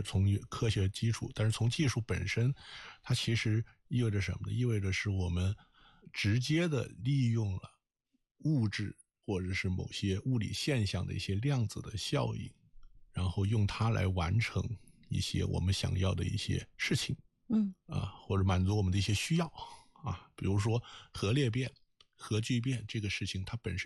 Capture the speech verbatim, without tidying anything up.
从科学基础，但是从技术本身，它其实意味着什么呢？意味着是我们直接的利用了物质或者是某些物理现象的一些量子的效应，然后用它来完成一些我们想要的一些事情， 嗯啊，或者满足我们的一些需要啊，比如说核裂变、核聚变这个事情，它本身